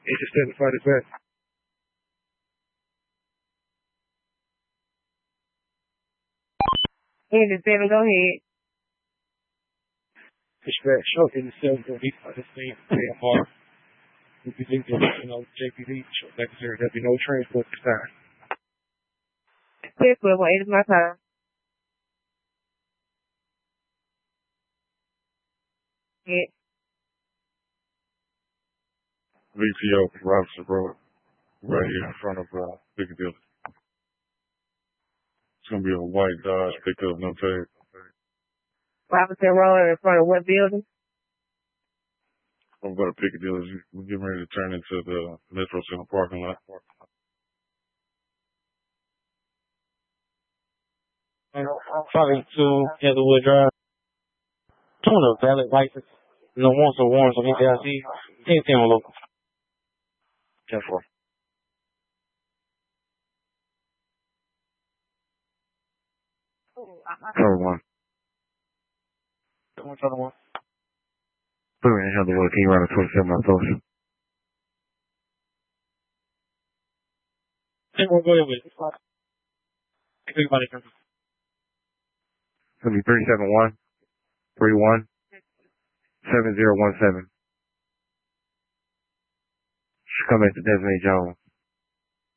It's just identified as that. Independent, go ahead. Pushback short in the 7.8 by the same AMR. If you think that, JPD, short back there, there'll be no transport this time. Yes, level 8 is my time. Yeah. VTO, Robinson Road, right here in front of Piccadilly. It's going to be a white Dodge pickup, no tape. Robinson Road in front of what building? I'm going to Piccadilly. We're getting ready to turn into the Metro Center parking lot. Probably to Heatherwood Drive. Doing a valid license. Once or warrants on NJIC. Anything on local. 10-4. Cover one. Come on, try to one. Put me in Heatherwood. Can you run a 27 on social? Go ahead with it. Everybody can. It's going to be 371 31 7017. Should come at the designated zone.